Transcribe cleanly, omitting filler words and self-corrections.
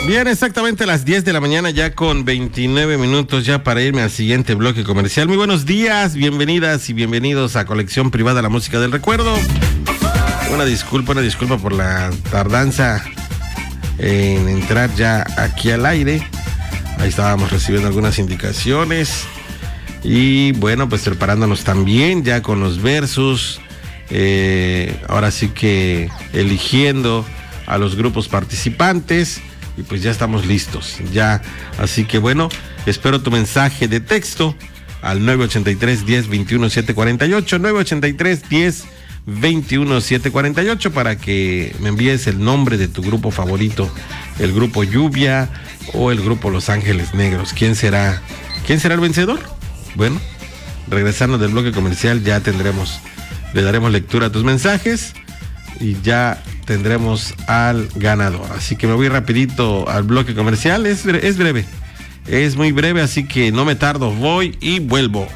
Bien, exactamente a las 10 de la mañana, ya con 29 minutos ya para irme al siguiente bloque comercial. Muy buenos días, bienvenidas y bienvenidos a Colección Privada La Música del Recuerdo. Una disculpa por la tardanza en entrar ya aquí al aire. Ahí estábamos recibiendo algunas indicaciones y bueno, pues preparándonos también ya con los versus. Ahora sí que eligiendo a los grupos participantes. Y pues ya estamos listos, ya. Así que bueno, espero tu mensaje de texto al 983-10-21-748, 983-10-21-748 para que me envíes el nombre de tu grupo favorito, el grupo Lluvia o el grupo Los Ángeles Negros. ¿Quién será el vencedor? Bueno, regresando del bloque comercial ya le daremos lectura a tus mensajes y ya tendremos al ganador. Así que me voy rapidito al bloque comercial. Es breve, es muy breve, así que no me tardo, voy y vuelvo.